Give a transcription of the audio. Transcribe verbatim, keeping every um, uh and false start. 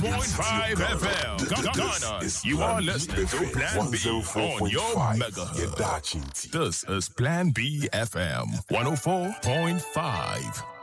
point five F M. Ghana, you are listening to Plan B on your megahertz. This is Plan B F M one oh four point five.